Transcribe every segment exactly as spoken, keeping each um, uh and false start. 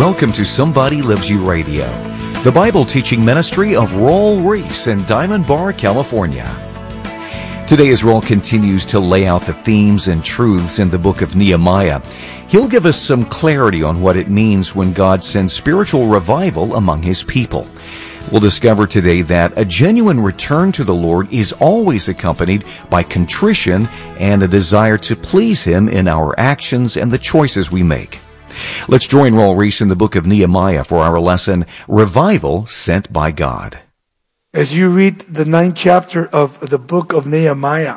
Welcome to Somebody Loves You Radio, the Bible teaching ministry of Raul Ries in Diamond Bar, California. Today, as Raul continues to lay out the themes and truths in the book of Nehemiah, he'll give us some clarity on what it means when God sends spiritual revival among His people. We'll discover today that a genuine return to the Lord is always accompanied by contrition and a desire to please Him in our actions and the choices we make. Let's join Raul Ries in the book of Nehemiah for our lesson, Revival Sent by God. As you read the ninth chapter of the book of Nehemiah,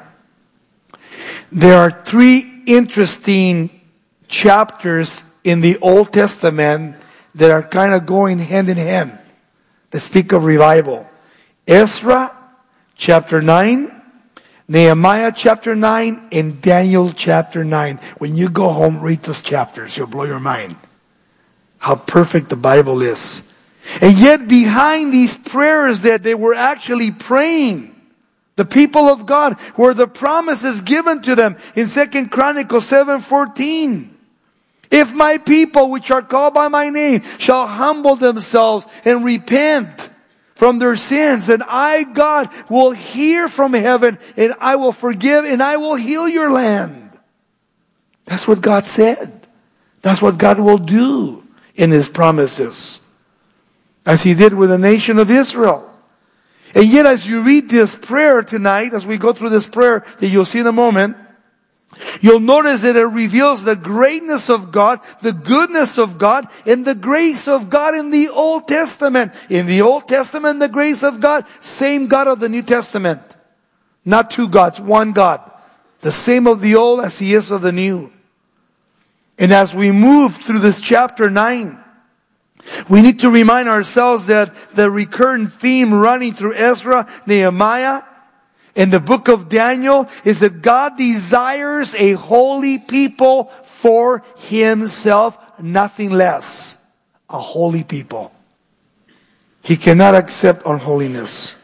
there are three interesting chapters in the Old Testament that are kind of going hand in hand that speak of revival. Ezra chapter nine, Nehemiah chapter nine, and Daniel chapter nine. When you go home, read those chapters. You'll blow your mind how perfect the Bible is. And yet behind these prayers that they were actually praying, the people of God, were the promises given to them in Second Chronicles seven fourteen. If my people which are called by my name shall humble themselves and repent from their sins, and I, God, will hear from heaven, and I will forgive, and I will heal your land. That's what God said. That's what God will do in His promises, as He did with the nation of Israel. And yet, as you read this prayer tonight, as we go through this prayer that you'll see in a moment, you'll notice that it reveals the greatness of God, the goodness of God, and the grace of God in the Old Testament. In the Old Testament, the grace of God, same God of the New Testament. Not two gods, one God. The same of the Old as He is of the New. And as we move through this chapter nine, we need to remind ourselves that the recurrent theme running through Ezra, Nehemiah, in the book of Daniel is that God desires a holy people for Himself, nothing less. A holy people. He cannot accept unholiness.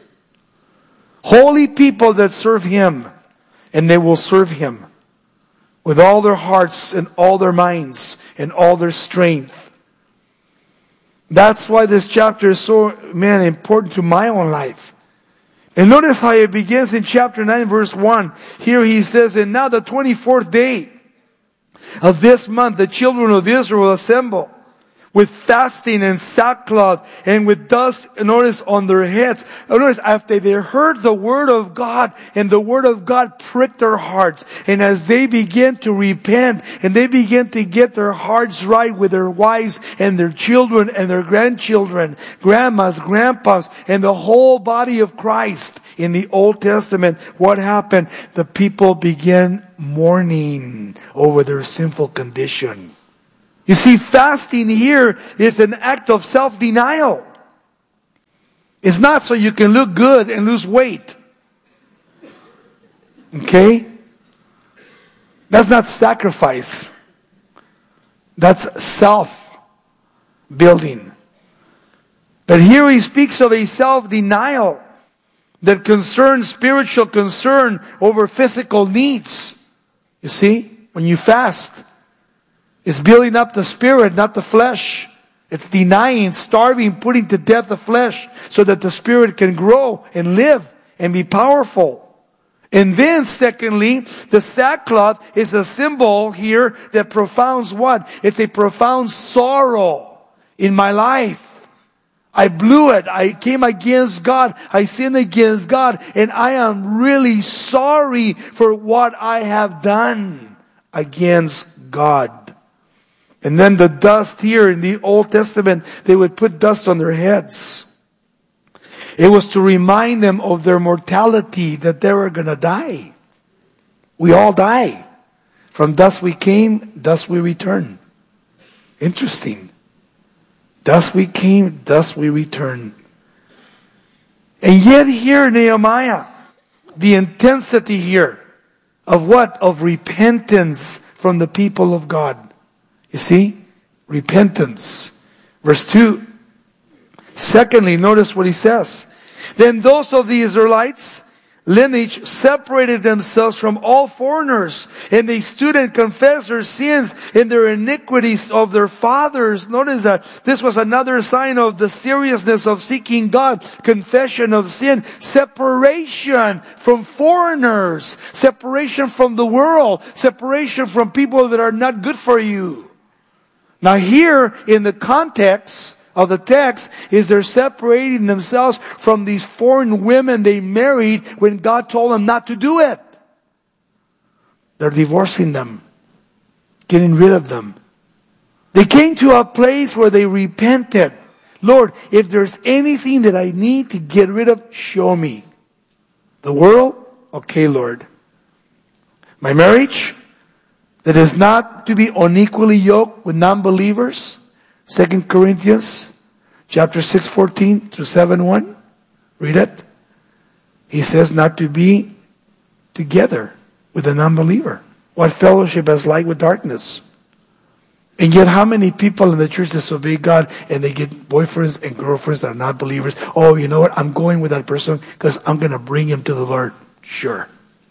Holy people that serve Him, and they will serve Him with all their hearts and all their minds and all their strength. That's why this chapter is so, man, important to my own life. And notice how it begins in chapter nine, verse one. Here he says, and now the twenty-fourth day of this month, the children of Israel will assemble with fasting and sackcloth and with dust, notice, on their heads. Notice, after they heard the word of God, and the word of God pricked their hearts. And as they begin to repent, and they begin to get their hearts right with their wives and their children and their grandchildren, grandmas, grandpas, and the whole body of Christ in the Old Testament, what happened? The people began mourning over their sinful condition. You see, fasting here is an act of self-denial. It's not so you can look good and lose weight. Okay? That's not sacrifice. That's self-building. But here he speaks of a self-denial that concerns spiritual concern over physical needs. You see, when you fast, it's building up the spirit, not the flesh. It's denying, starving, putting to death the flesh so that the spirit can grow and live and be powerful. And then secondly, the sackcloth is a symbol here that profounds what? It's a profound sorrow in my life. I blew it. I came against God. I sinned against God. And I am really sorry for what I have done against God. And then the dust here in the Old Testament, they would put dust on their heads. It was to remind them of their mortality, that they were going to die. We all die. From dust we came, dust we return. Interesting. Dust we came, dust we return. And yet here, Nehemiah, the intensity here of what? Of repentance from the people of God. You see? Repentance. Verse two. Secondly, notice what he says. Then those of the Israelites lineage separated themselves from all foreigners, and they stood and confessed their sins and their iniquities of their fathers. Notice that this was another sign of the seriousness of seeking God. Confession of sin, separation from foreigners, separation from the world, separation from people that are not good for you. Now here, in the context of the text, is they're separating themselves from these foreign women they married when God told them not to do it. They're divorcing them, getting rid of them. They came to a place where they repented. Lord, if there's anything that I need to get rid of, show me. The world? Okay, Lord. My marriage? That is not to be unequally yoked with non-believers? Second Corinthians chapter six, fourteen through seven, one. Read it. He says not to be together with a non-believer. What fellowship is like with darkness? And yet how many people in the church disobey God and they get boyfriends and girlfriends that are not believers? Oh, you know what? I'm going with that person because I'm going to bring him to the Lord. Sure.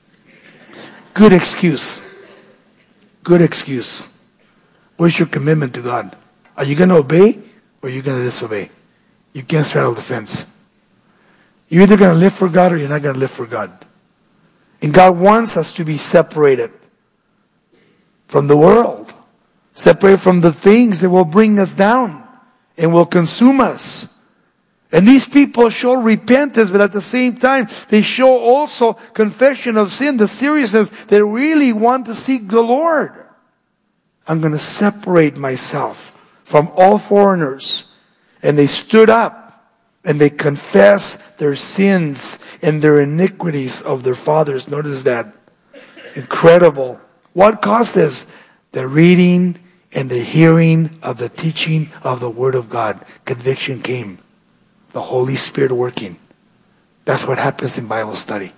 Good excuse. Good excuse. Where's your commitment to God? Are you going to obey or are you going to disobey? You can't straddle the fence. You're either going to live for God or you're not going to live for God. And God wants us to be separated from the world. Separated from the things that will bring us down and will consume us. And these people show repentance, but at the same time, they show also confession of sin, the seriousness. They really want to seek the Lord. I'm going to separate myself from all foreigners. And they stood up and they confessed their sins and their iniquities of their fathers. Notice that. Incredible. What caused this? The reading and the hearing of the teaching of the Word of God. Conviction came. The Holy Spirit working. That's what happens in Bible study.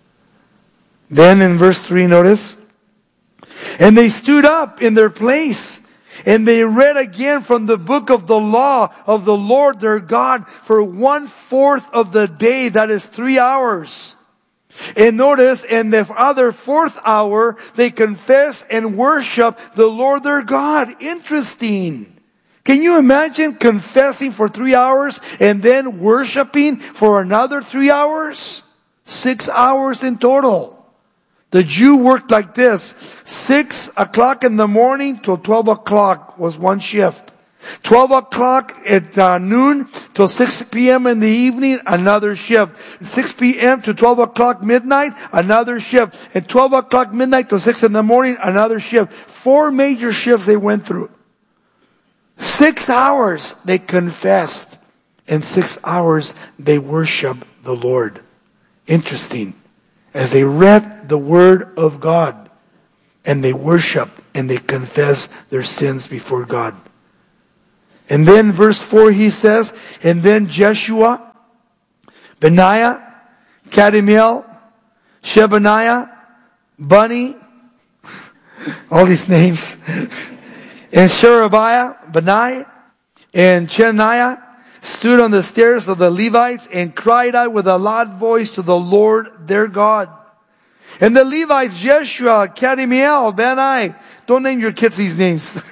Then in verse three, notice. And they stood up in their place. And they read again from the book of the law of the Lord their God for one fourth of the day. That is three hours. And notice, in the other fourth hour, they confess and worship the Lord their God. Interesting. Can you imagine confessing for three hours and then worshiping for another three hours? Six hours in total. The Jew worked like this. Six o'clock in the morning till twelve o'clock was one shift. Twelve o'clock at uh, noon till six p.m. in the evening, another shift. Six p.m. to twelve o'clock midnight, another shift. At twelve o'clock midnight till six in the morning, another shift. Four major shifts they went through. Six hours they confessed. In six hours they worshiped the Lord. Interesting. As they read the Word of God and they worshiped and they confessed their sins before God. And then verse four he says, and then Jeshua, Benaiah, Kadmiel, Shebaniah, Bunni, all these names, and Sherebiah, Benai, and Cheniah stood on the stairs of the Levites and cried out with a loud voice to the Lord their God. And the Levites, Jeshua, Kadmiel, Benai, don't name your kids these names.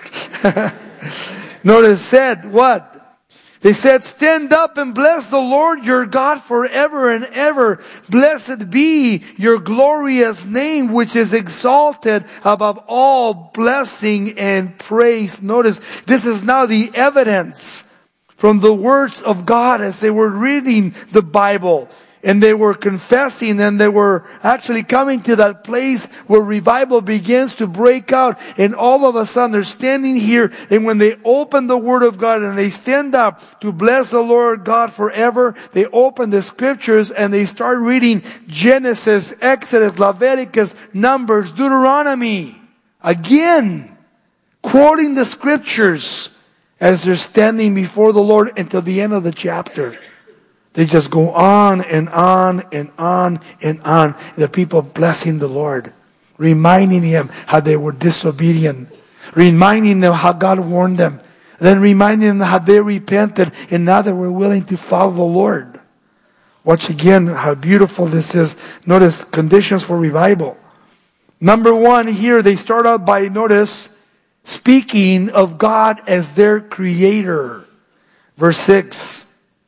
Notice said what? They said, stand up and bless the Lord your God forever and ever. Blessed be your glorious name, which is exalted above all blessing and praise. Notice, this is now the evidence from the words of God as they were reading the Bible. And they were confessing and they were actually coming to that place where revival begins to break out. And all of a sudden they're standing here, and when they open the Word of God and they stand up to bless the Lord God forever, they open the scriptures and they start reading Genesis, Exodus, Leviticus, Numbers, Deuteronomy. Again, quoting the scriptures as they're standing before the Lord until the end of the chapter. They just go on and on and on and on. The people blessing the Lord, reminding Him how they were disobedient, reminding them how God warned them, then reminding them how they repented and now they were willing to follow the Lord. Watch again how beautiful this is. Notice conditions for revival. Number one, here they start out by, notice, speaking of God as their creator. Verse six.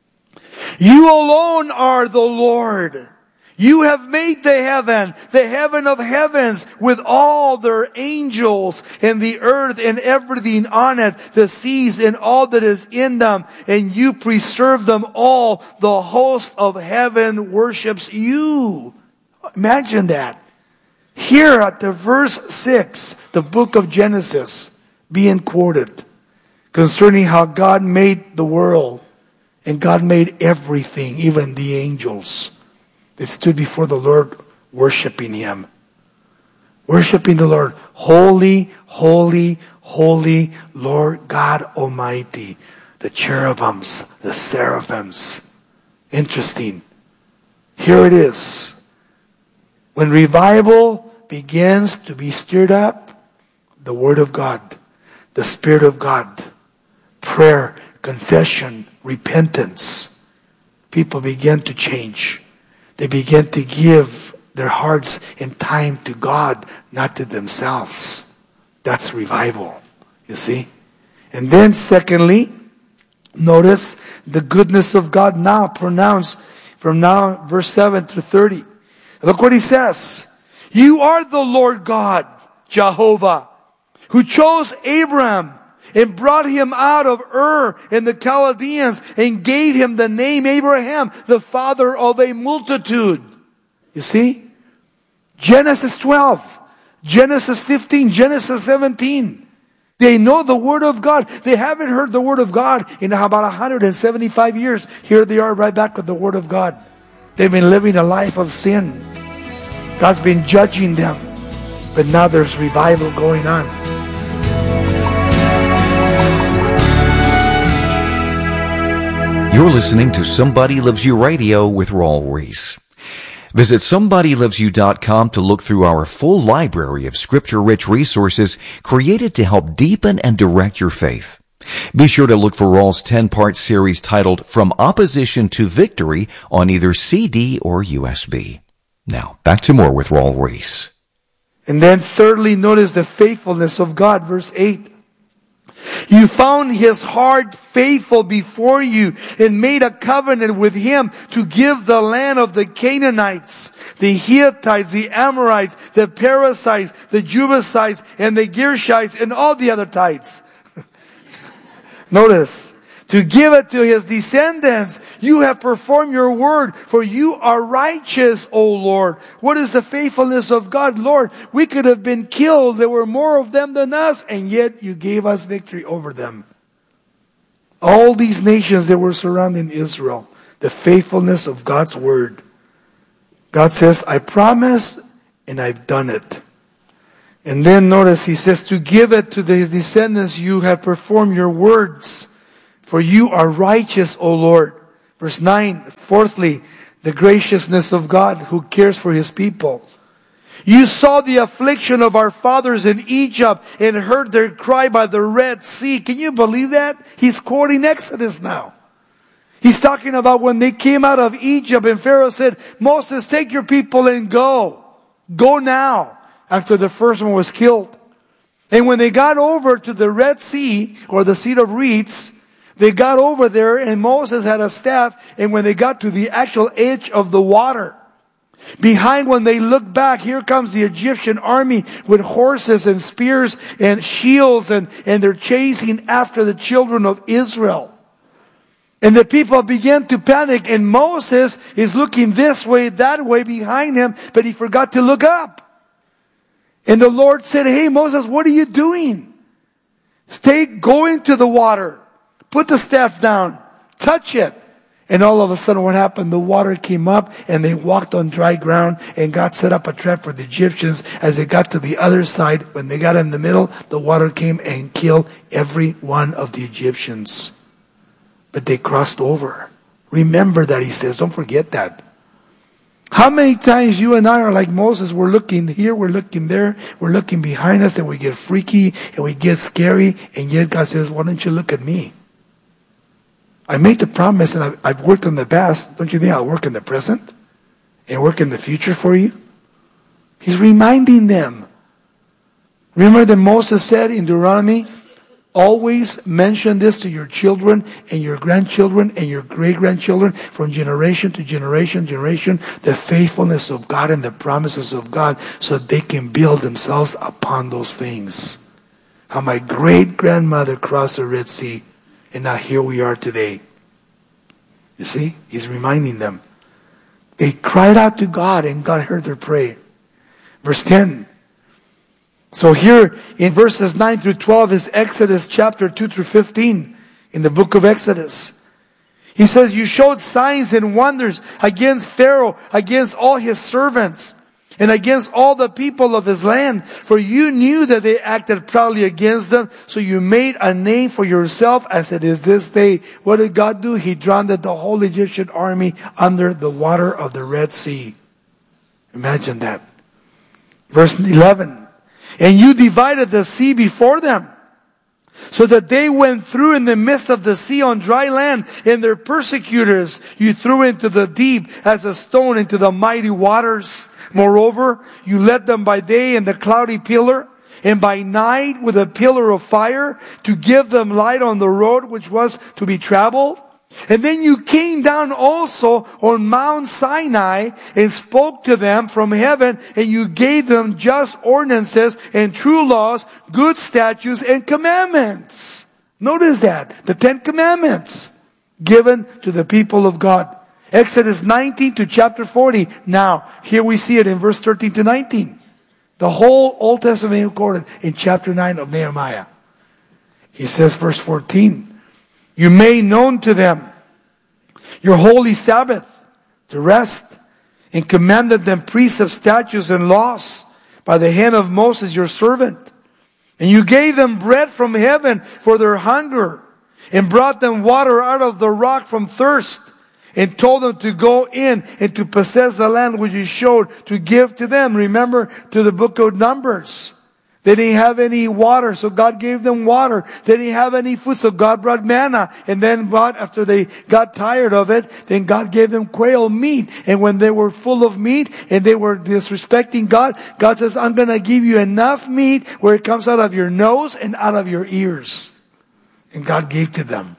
You alone are the Lord. You have made the heaven, the heaven of heavens, with all their angels, and the earth and everything on it, the seas and all that is in them, and you preserve them all. The host of heaven worships you. Imagine that. Here at the verse six, the book of Genesis being quoted concerning how God made the world, and God made everything, even the angels. They stood before the Lord worshiping Him. Worshiping the Lord. Holy, holy, holy Lord God Almighty. The cherubims, the seraphims. Interesting. Here it is. When revival begins to be stirred up, the Word of God, the Spirit of God, prayer, confession, repentance, people begin to change. They begin to give their hearts and time to God, not to themselves. That's revival, you see. And then secondly, notice the goodness of God now pronounced from now, verse seven to thirty. Look what He says. You are the Lord God, Jehovah, who chose Abraham and brought him out of Ur and the Chaldeans and gave him the name Abraham, the father of a multitude. You see? Genesis twelve, Genesis fifteen, Genesis seventeen. They know the Word of God. They haven't heard the Word of God in about one hundred seventy-five years. Here they are right back with the Word of God. They've been living a life of sin. God's been judging them. But now there's revival going on. You're listening to Somebody Loves You Radio with Raul Ries. Visit somebody loves you dot com to look through our full library of scripture-rich resources created to help deepen and direct your faith. Be sure to look for Raul's ten-part series titled From Opposition to Victory on either C D or U S B. Now, back to more with Raul Ries. And then thirdly, notice the faithfulness of God, verse eight. You found His heart faithful before you and made a covenant with Him to give the land of the Canaanites, the Hittites, the Amorites, the Perizzites, the Jebusites, and the Gershites, and all the other tites. Notice, to give it to His descendants. You have performed your word, for you are righteous, O Lord. What is the faithfulness of God? Lord, we could have been killed. There were more of them than us, and yet you gave us victory over them. All these nations that were surrounding Israel, the faithfulness of God's word. God says, I promised, and I've done it. And then notice, He says, to give it to His descendants, you have performed your words. For you are righteous, O Lord. Verse nine, fourthly, the graciousness of God who cares for His people. You saw the affliction of our fathers in Egypt and heard their cry by the Red Sea. Can you believe that? He's quoting Exodus now. He's talking about when they came out of Egypt and Pharaoh said, Moses, take your people and go. Go now. After the first one was killed. And when they got over to the Red Sea, or the Sea of Reeds, they got over there and Moses had a staff, and when they got to the actual edge of the water, behind when they looked back, here comes the Egyptian army with horses and spears and shields, and, and they're chasing after the children of Israel. And the people began to panic, and Moses is looking this way, that way behind him, but he forgot to look up. And the Lord said, hey Moses, what are you doing? Stay going to the water. Put the staff down. Touch it. And all of a sudden what happened? The water came up and they walked on dry ground, and God set up a trap for the Egyptians. As they got to the other side, when they got in the middle, the water came and killed every one of the Egyptians. But they crossed over. Remember that, He says. Don't forget that. How many times you and I are like Moses? We're looking here, we're looking there, we're looking behind us, and we get freaky and we get scary, and yet God says, why don't you look at me? I made the promise and I've, I've worked in the past. Don't you think I'll work in the present and work in the future for you? He's reminding them. Remember that Moses said in Deuteronomy, always mention this to your children and your grandchildren and your great-grandchildren from generation to generation, generation, the faithfulness of God and the promises of God so that they can build themselves upon those things. How my great-grandmother crossed the Red Sea and now here we are today. You see, he's reminding them. They cried out to God and God heard their prayer. Verse ten. So here in verses nine through twelve is Exodus chapter two through fifteen in the book of Exodus. He says, you showed signs and wonders against Pharaoh, against all his servants, and against all the people of his land. For you knew that they acted proudly against them, so you made a name for yourself as it is this day. What did God do? He drowned the whole Egyptian army under the water of the Red Sea. Imagine that. Verse eleven. And you divided the sea before them, so that they went through in the midst of the sea on dry land, and their persecutors you threw into the deep as a stone into the mighty waters. Moreover, you led them by day in the cloudy pillar, and by night with a pillar of fire, to give them light on the road which was to be traveled. And then you came down also on Mount Sinai and spoke to them from heaven, and you gave them just ordinances and true laws, good statutes and commandments. Notice that. The Ten Commandments given to the people of God. Exodus nineteen to chapter forty. Now, here we see it in verse thirteen to nineteen. The whole Old Testament recorded in chapter nine of Nehemiah. He says, verse fourteen, you made known to them your holy Sabbath to rest, and commanded them precepts, statutes, and laws by the hand of Moses your servant. And you gave them bread from heaven for their hunger, and brought them water out of the rock from thirst, and told them to go in and to possess the land which you showed to give to them. Remember to the book of Numbers. They didn't have any water, so God gave them water. They didn't have any food, so God brought manna. And then God, after they got tired of it, then God gave them quail meat. And when they were full of meat and they were disrespecting God, God says, I'm going to give you enough meat where it comes out of your nose and out of your ears. And God gave to them.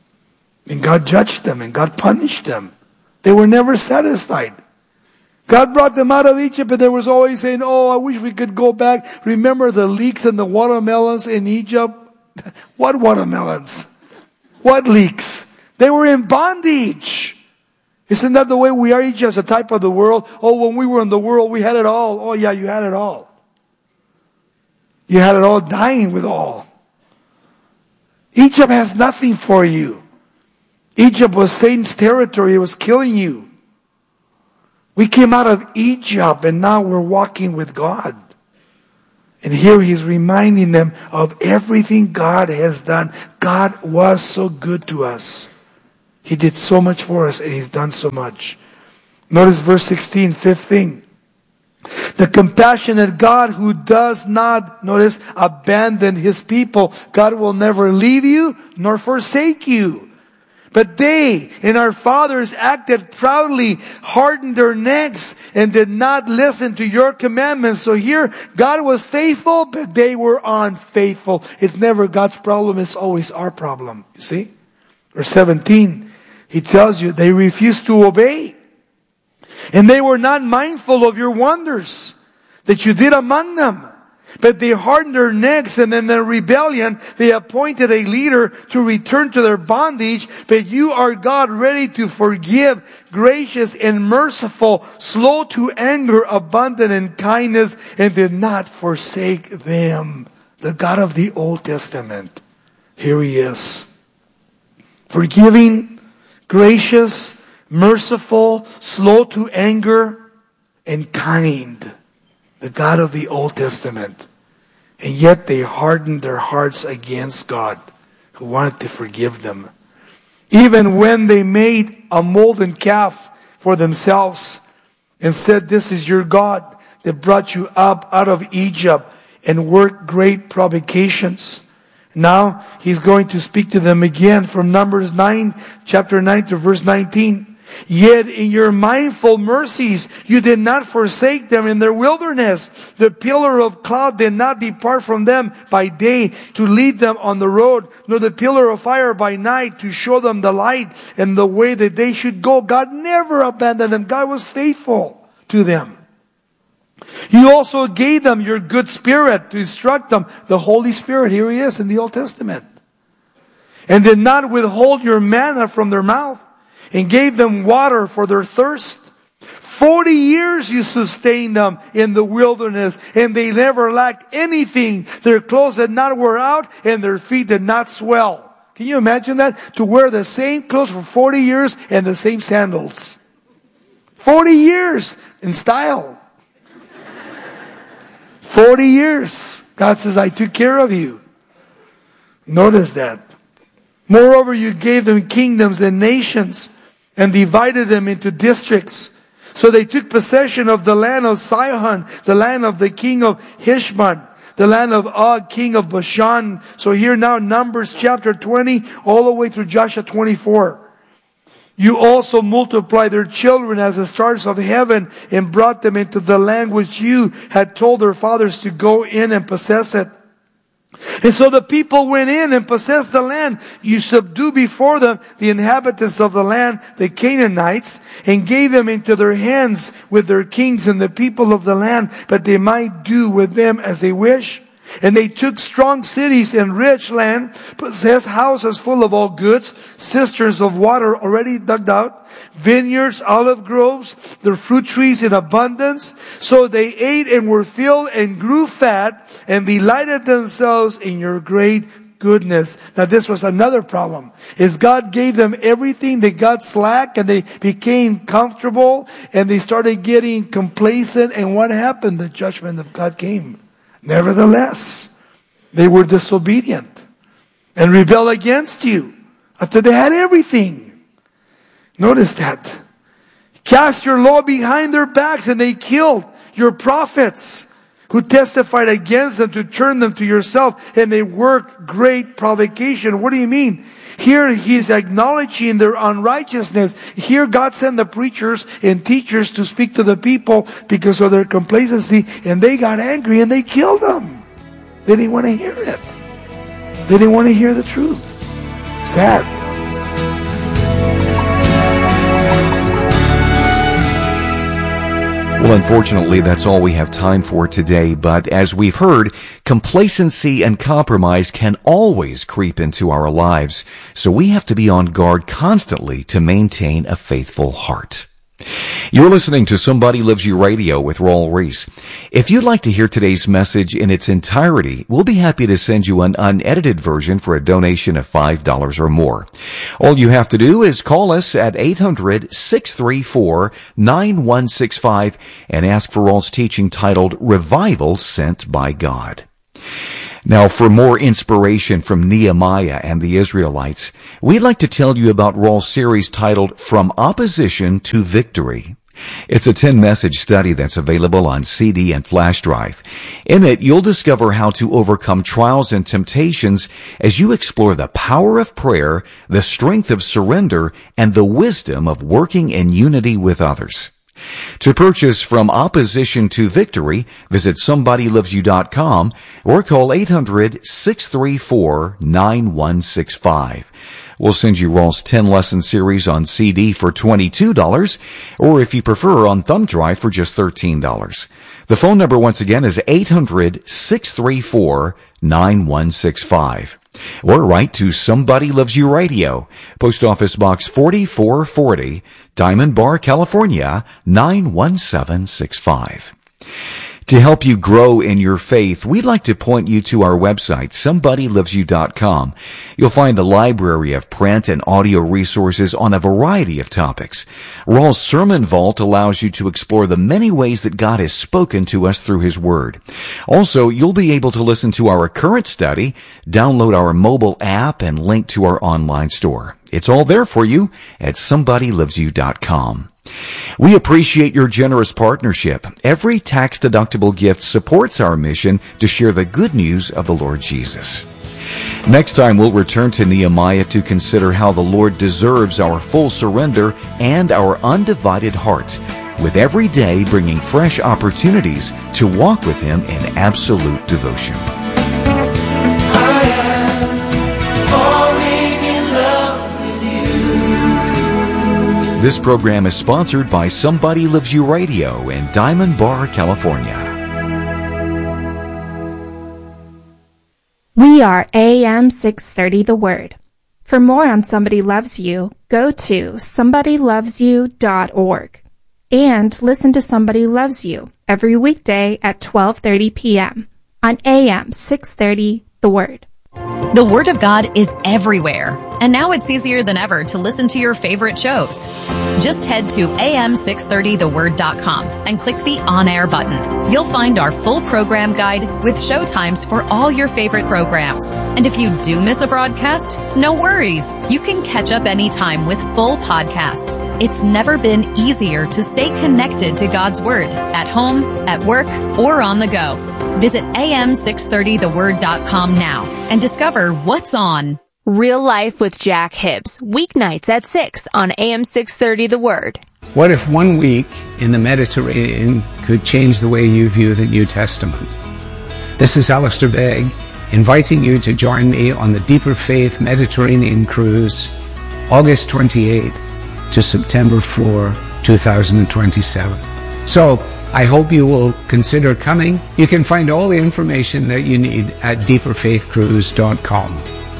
And God judged them and God punished them. They were never satisfied. God brought them out of Egypt, and they was always saying, oh, I wish we could go back. Remember the leeks and the watermelons in Egypt? What watermelons? What leeks? They were in bondage. Isn't that the way we are? Egypt is a type of the world. Oh, when we were in the world, we had it all. Oh, yeah, you had it all. You had it all, dying with all. Egypt has nothing for you. Egypt was Satan's territory. It was killing you. We came out of Egypt and now we're walking with God. And here he's reminding them of everything God has done. God was so good to us. He did so much for us and he's done so much. Notice verse sixteen, fifth thing. The compassionate God who does not, notice, abandon his people. God will never leave you nor forsake you. But they and our fathers acted proudly, hardened their necks, and did not listen to your commandments. So here, God was faithful, but they were unfaithful. It's never God's problem, it's always our problem. You see? Verse seventeen, he tells you they refused to obey. And they were not mindful of your wonders that you did among them. But they hardened their necks, and in their rebellion, they appointed a leader to return to their bondage. But you are God, ready to forgive, gracious and merciful, slow to anger, abundant in kindness, and did not forsake them. The God of the Old Testament. Here he is. Forgiving, gracious, merciful, slow to anger, and kind. The God of the Old Testament. And yet they hardened their hearts against God, who wanted to forgive them. Even when they made a molten calf for themselves and said, this is your God that brought you up out of Egypt and worked great provocations. Now he's going to speak to them again from Numbers nine, chapter nine to verse nineteen. Yet in your mindful mercies, you did not forsake them in their wilderness. The pillar of cloud did not depart from them by day to lead them on the road, nor the pillar of fire by night to show them the light and the way that they should go. God never abandoned them. God was faithful to them. You also gave them your good spirit to instruct them. The Holy Spirit, here he is in the Old Testament. And did not withhold your manna from their mouth, and gave them water for their thirst. Forty years you sustained them in the wilderness, and they never lacked anything. Their clothes did not wear out, and their feet did not swell. Can you imagine that? To wear the same clothes for forty years and the same sandals. Forty years in style. Forty years. God says, I took care of you. Notice that. Moreover, you gave them kingdoms and nations, and divided them into districts. So they took possession of the land of Sihon, the land of the king of Heshbon, the land of Og, king of Bashan. So here now Numbers chapter twenty, all the way through Joshua twenty-four. You also multiplied their children as the stars of heaven, and brought them into the land which you had told their fathers to go in and possess it. And so the people went in and possessed the land. You subdued before them the inhabitants of the land, the Canaanites, and gave them into their hands with their kings and the people of the land, but they might do with them as they wish. And they took strong cities and rich land, possessed houses full of all goods, cisterns of water already dug out, vineyards, olive groves, their fruit trees in abundance. So they ate and were filled and grew fat, and delighted themselves in your great goodness. Now this was another problem, is God gave them everything. They got slack and they became comfortable, and they started getting complacent. And what happened? The judgment of God came. Nevertheless, they were disobedient and rebelled against you after they had everything. Notice that. Cast your law behind their backs, and they killed your prophets who testified against them to turn them to yourself, and they worked great provocation. What do you mean? Here he's acknowledging their unrighteousness. Here God sent the preachers and teachers to speak to the people because of their complacency, and they got angry and they killed them. They didn't want to hear it. They didn't want to hear the truth. Sad. Well, unfortunately, that's all we have time for today. But as we've heard, complacency and compromise can always creep into our lives. So we have to be on guard constantly to maintain a faithful heart. You're listening to Somebody Loves You Radio with Raul Ries. If you'd like to hear today's message in its entirety, we'll be happy to send you an unedited version for a donation of five dollars or more. All you have to do is call us at eight hundred, six three four, nine one six five and ask for Raul's teaching titled Revival Sent by God. Now, for more inspiration from Nehemiah and the Israelites, we'd like to tell you about Raul's series titled From Opposition to Victory. It's a ten-message study that's available on C D and flash drive. In it, you'll discover how to overcome trials and temptations as you explore the power of prayer, the strength of surrender, and the wisdom of working in unity with others. To purchase From Opposition to Victory, visit somebody loves you dot com or call eight hundred, six three four, nine one six five. We'll send you Raul's ten-lesson series on C D for twenty-two dollars, or if you prefer, on thumb drive for just thirteen dollars. The phone number once again is eight hundred, six three four, nine one six five. Or write to Somebody Loves You Radio, Post Office Box forty-four forty, Diamond Bar, California, nine one seven six five. To help you grow in your faith, we'd like to point you to our website, somebody loves you dot com. You'll find a library of print and audio resources on a variety of topics. Raul's Sermon Vault allows you to explore the many ways that God has spoken to us through His Word. Also, you'll be able to listen to our current study, download our mobile app, and link to our online store. It's all there for you at somebody loves you dot com. We appreciate your generous partnership. Every tax-deductible gift supports our mission to share the good news of the Lord Jesus. Next time, we'll return to Nehemiah to consider how the Lord deserves our full surrender and our undivided heart, with every day bringing fresh opportunities to walk with Him in absolute devotion. I am falling in love with you. This program is sponsored by Somebody Loves You Radio in Diamond Bar, California. We are A M six thirty The Word. For more on Somebody Loves You, go to somebody loves you dot org and listen to Somebody Loves You every weekday at twelve thirty p.m. on A M six thirty The Word. The Word of God is everywhere, and now it's easier than ever to listen to your favorite shows. Just head to A M six thirty the word dot com and click the On-Air button. You'll find our full program guide with show times for all your favorite programs. And if you do miss a broadcast, no worries. You can catch up anytime with full podcasts. It's never been easier to stay connected to God's Word at home, at work, or on the go. Visit A M six thirty the word dot com now and discover what's on. Real Life with Jack Hibbs, weeknights at six on A M six thirty The Word. What if one week in the Mediterranean could change the way you view the New Testament? This is Alistair Begg, inviting you to join me on the Deeper Faith Mediterranean Cruise, August twenty-eighth to September fourth, two thousand twenty-seven. So, I hope you will consider coming. You can find all the information that you need at deeper faith cruise dot com.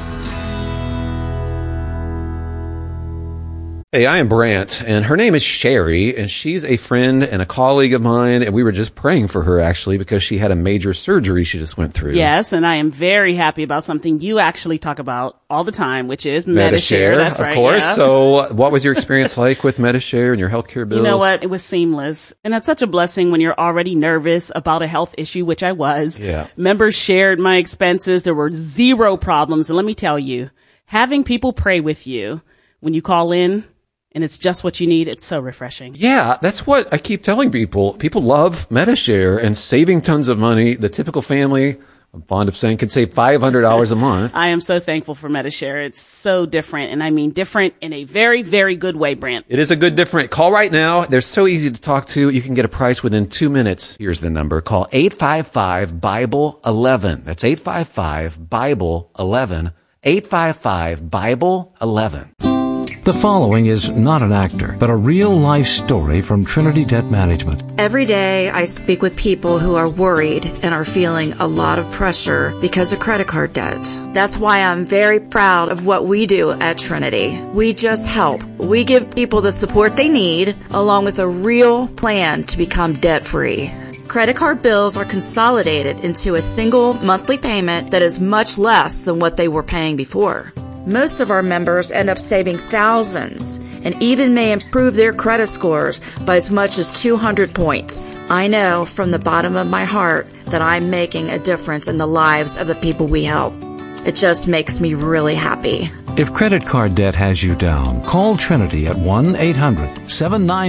Hey, I am Brant, and her name is Sherry, and she's a friend and a colleague of mine, and we were just praying for her, actually, because she had a major surgery she just went through. Yes, and I am very happy about something you actually talk about all the time, which is Medi-Share. That's of right, course. yeah. So what was your experience like with Medi-Share and your healthcare bills? You know what? It was seamless. And that's such a blessing when you're already nervous about a health issue, which I was. Yeah. Members shared my expenses. There were zero problems. And let me tell you, having people pray with you when you call in, and it's just what you need, it's so refreshing. Yeah, that's what I keep telling people. People love Medi-Share and saving tons of money. The typical family, I'm fond of saying, can save five hundred dollars a month. I am so thankful for Medi-Share. It's so different, and I mean different in a very, very good way, Brant. It is a good different. Call right now. They're so easy to talk to. You can get a price within two minutes. Here's the number. Call eight five five Bible eleven. That's eight five five Bible eleven. eight five five Bible eleven. The following is not an actor, but a real-life story from Trinity Debt Management. Every day I speak with people who are worried and are feeling a lot of pressure because of credit card debt. That's why I'm very proud of what we do at Trinity. We just help. We give people the support they need, along with a real plan to become debt-free. Credit card bills are consolidated into a single monthly payment that is much less than what they were paying before. Most of our members end up saving thousands and even may improve their credit scores by as much as two hundred points. I know from the bottom of my heart that I'm making a difference in the lives of the people we help. It just makes me really happy. If credit card debt has you down, call Trinity at one eight hundred seven nine